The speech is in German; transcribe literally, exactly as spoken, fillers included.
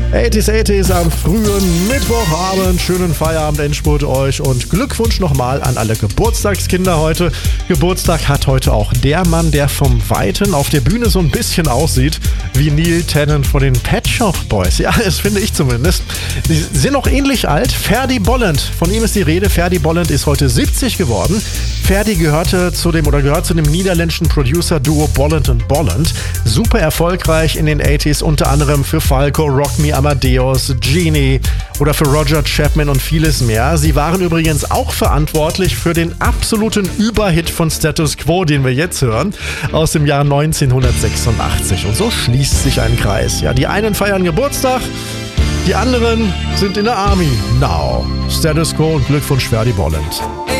achtziger achtziger am frühen Mittwochabend. Schönen Feierabend, Endspurt euch und Glückwunsch nochmal an alle Geburtstagskinder heute. Geburtstag hat heute auch der Mann, der vom Weiten auf der Bühne so ein bisschen aussieht wie Neil Tennant von den Pet Shop Boys. Ja, das finde ich zumindest. Sie sind noch ähnlich alt. Ferdy Bolland, von ihm ist die Rede. Ferdy Bolland ist heute siebzig geworden. Ferdy gehörte zu dem oder gehört zu dem niederländischen Producer-Duo Bolland und Bolland. Super erfolgreich in den achtziger, unter anderem für Falco, Rock Me, Amadeus, Genie oder für Roger Chapman und vieles mehr. Sie waren übrigens auch verantwortlich für den absoluten Überhit von Status Quo, den wir jetzt hören, aus dem Jahr neunzehnhundertsechsundachtzig. Und so schließt sich ein Kreis. Ja, die einen feiern Geburtstag, die anderen sind in der Army. Now, Status Quo und Glückwunsch Ferdy Bolland.